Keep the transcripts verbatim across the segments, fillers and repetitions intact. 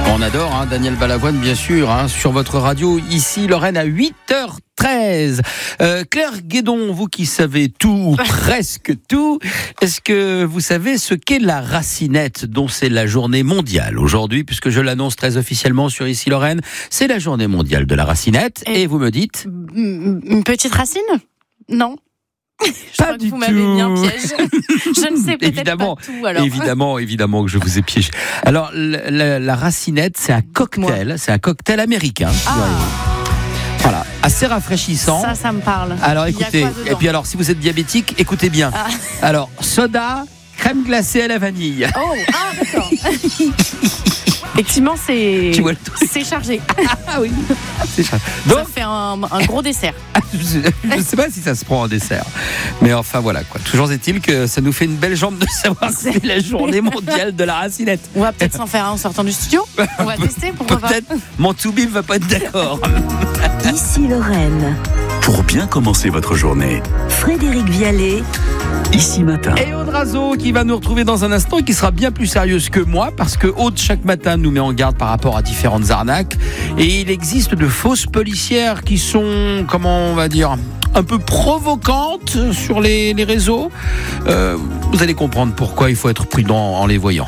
On adore, hein, Daniel Balavoine, bien sûr, hein, sur votre radio, ici, Lorraine, à huit heures treize. Euh, Claire Guédon, vous qui savez tout, ou presque tout, est-ce que vous savez ce qu'est la racinette, dont c'est la journée mondiale aujourd'hui, puisque je l'annonce très officiellement sur Ici Lorraine, c'est la journée mondiale de la racinette, et, et vous me dites... Une petite racine ? Non. Je pas crois du que vous m'avez mis un tout. piège. Je ne sais peut-être évidemment, pas tout. Alors. Évidemment, évidemment que je vous ai piégé. Alors, la, la, la racinette, c'est un cocktail, Moi. c'est un cocktail américain. Ah. Voilà, assez rafraîchissant. Ça, ça me parle. Alors écoutez, et puis alors si vous êtes diabétique, écoutez bien. Ah. Alors, soda, crème glacée à la vanille. Oh, ah d'accord. Effectivement, c'est tu vois le c'est chargé. Ah oui, c'est chargé. Donc, ça fait un, un gros dessert. Je ne sais pas si ça se prend en dessert, mais enfin voilà quoi. Toujours est-il que ça nous fait une belle jambe de savoir que c'est la journée mondiale de la racinette. On va peut-être s'en faire un en sortant du studio. On va tester, pourquoi peut-être. pas. Mon Toubib va pas être d'accord. Ici Lorraine. Pour bien commencer votre journée, Frédéric Vialet. Ici Matin. Et Aude Razo qui va nous retrouver dans un instant et qui sera bien plus sérieuse que moi parce que Aude chaque matin nous met en garde par rapport à différentes arnaques et il existe de fausses policières qui sont, comment on va dire, un peu provocantes sur les, les réseaux. Euh, vous allez comprendre pourquoi il faut être prudent en les voyant.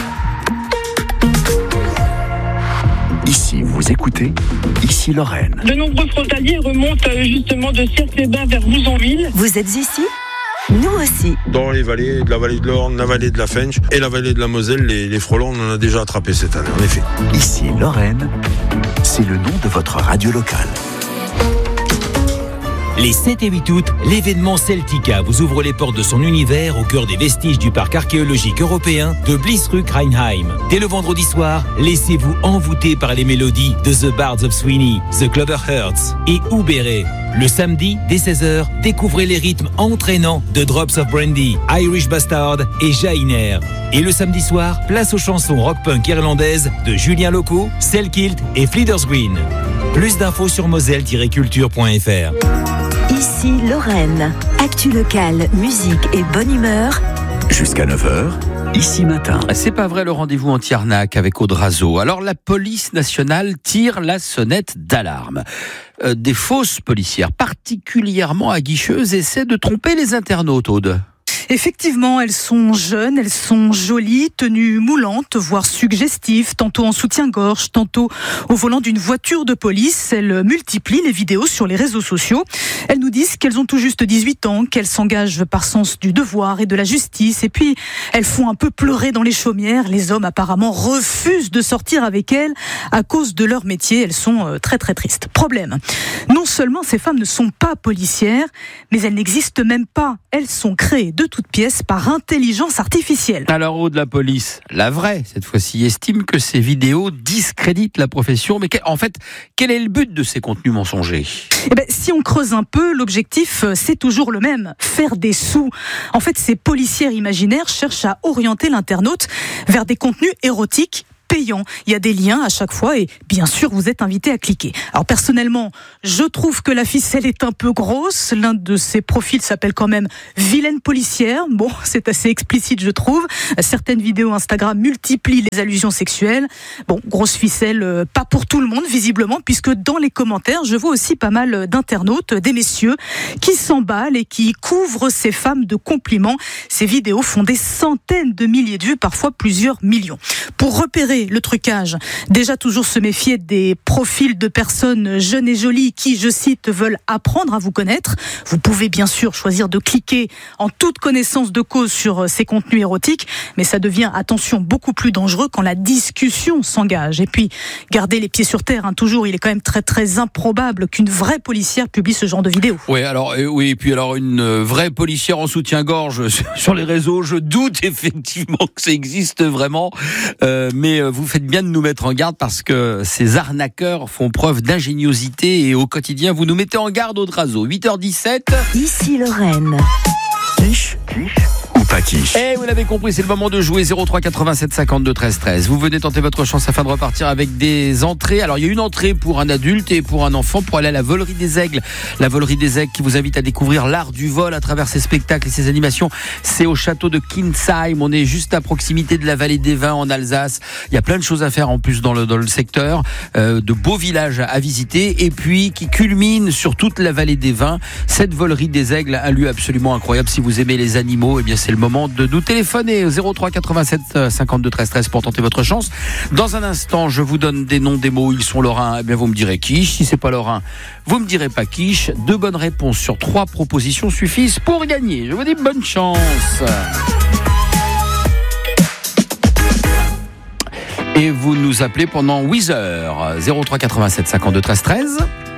Ici, vous écoutez Ici Lorraine. De nombreux frontaliers remontent justement de Cirque-les-Bains vers Bouzonville. Vous êtes ici ? Nous aussi. Dans les vallées, de la vallée de l'Orne, la vallée de la Fensch et la vallée de la Moselle, les, les frelons, on en a déjà attrapé cette année, en effet. Ici Lorraine, c'est le nom de votre radio locale. Les sept et huit août, l'événement Celtica vous ouvre les portes de son univers au cœur des vestiges du parc archéologique européen de Bliesruck-Rheinheim. Dès le vendredi soir, laissez-vous envoûter par les mélodies de The Bards of Sweeney, The Cloverhearts et Oubéré. Le samedi, dès seize heures, découvrez les rythmes entraînants de Drops of Brandy, Irish Bastard et Jainer. Et le samedi soir, place aux chansons rock-punk irlandaises de Julien Loco, Selkilt et Fleeters Green. Plus d'infos sur moselle tiret culture point f r. Ici Lorraine. Actu locale, musique et bonne humeur. Jusqu'à neuf heures, Ici Matin. C'est pas vrai, le rendez-vous anti-arnaque avec Aude Razo. Alors la police nationale tire la sonnette d'alarme. Euh, des fausses policières particulièrement aguicheuses essaient de tromper les internautes, Aude. Effectivement, elles sont jeunes, elles sont jolies, tenues moulantes, voire suggestives, tantôt en soutien-gorge, tantôt au volant d'une voiture de police. Elles multiplient les vidéos sur les réseaux sociaux. Elles nous disent qu'elles ont tout juste dix-huit ans, qu'elles s'engagent par sens du devoir et de la justice. Et puis, elles font un peu pleurer dans les chaumières. Les hommes, apparemment, refusent de sortir avec elles à cause de leur métier. Elles sont très, très tristes. Problème. Non seulement ces femmes ne sont pas policières, mais elles n'existent même pas. Elles sont créées de toutes pièces par intelligence artificielle. Alors, Aude, la police, la vraie, cette fois-ci, estime que ces vidéos discréditent la profession. Mais en fait, quel est le but de ces contenus mensongers ? Eh ben, si on creuse un peu, l'objectif, c'est toujours le même, faire des sous. En fait, ces policières imaginaires cherchent à orienter l'internaute vers des contenus érotiques payant. Il y a des liens à chaque fois et bien sûr vous êtes invité à cliquer. Alors personnellement, je trouve que la ficelle est un peu grosse. L'un de ces profils s'appelle quand même Vilaine policière. Bon, c'est assez explicite je trouve. Certaines vidéos Instagram multiplient les allusions sexuelles. Bon, grosse ficelle, pas pour tout le monde visiblement, puisque dans les commentaires, je vois aussi pas mal d'internautes, des messieurs qui s'emballent et qui couvrent ces femmes de compliments. Ces vidéos font des centaines de milliers de vues, parfois plusieurs millions. Pour repérer le trucage, déjà toujours se méfier des profils de personnes jeunes et jolies qui, je cite, veulent apprendre à vous connaître. Vous pouvez bien sûr choisir de cliquer en toute connaissance de cause sur ces contenus érotiques, mais ça devient, attention, beaucoup plus dangereux quand la discussion s'engage. Et puis, gardez les pieds sur terre, hein, toujours, il est quand même très très improbable qu'une vraie policière publie ce genre de vidéo. Oui, alors, euh, oui, et puis alors une euh, vraie policière en soutien-gorge sur les réseaux, je doute effectivement que ça existe vraiment, euh, mais euh, vous faites bien de nous mettre en garde parce que ces arnaqueurs font preuve d'ingéniosité et au quotidien, vous nous mettez en garde, Aude Razo. huit heures dix-sept. Ici Lorraine. Quiche ou pas quiche. Et vous l'avez compris, c'est le moment de jouer. Zéro trois quatre-vingt-sept cinquante-deux treize treize. Vous venez tenter votre chance afin de repartir avec des entrées. Alors il y a une entrée pour un adulte et pour un enfant pour aller à la Volerie des Aigles. La Volerie des Aigles qui vous invite à découvrir l'art du vol à travers ses spectacles et ses animations. C'est au château de Kinsheim. On est juste à proximité de la vallée des Vins en Alsace. Il y a plein de choses à faire en plus dans le, dans le secteur. Euh, de beaux villages à visiter et puis qui culmine sur toute la vallée des Vins. Cette Volerie des Aigles, un lieu absolument incroyable. Si vous aimez les animaux, eh bien c'est le moment de nous téléphoner au zéro trois quatre-vingt-sept cinquante-deux treize treize pour tenter votre chance. Dans un instant, je vous donne des noms des mots. Ils sont lorrains. Eh bien, vous me direz quiche. Si c'est pas lorrain, vous me direz pas quiche. Deux bonnes réponses sur trois propositions suffisent pour gagner. Je vous dis bonne chance. Et vous nous appelez pendant huit heures. zéro trois quatre-vingt-sept cinquante-deux treize treize.